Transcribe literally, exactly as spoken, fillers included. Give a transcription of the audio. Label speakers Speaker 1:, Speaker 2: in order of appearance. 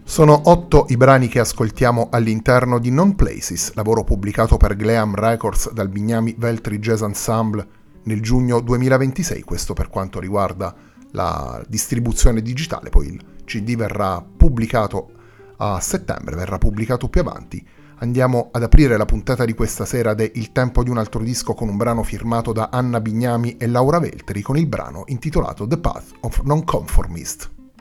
Speaker 1: Sono otto i brani che ascoltiamo all'interno di Non Places, lavoro pubblicato per Gleam Records dal Bignami Veltri Jazz Ensemble nel giugno duemilaventisei, questo per quanto riguarda la distribuzione digitale, poi il C D verrà pubblicato a settembre, verrà pubblicato più avanti. Andiamo ad aprire la puntata di questa sera de Il tempo di un altro disco con un brano firmato da Anna Bignami e Laura Veltri con il brano intitolato The Path of Nonconformist.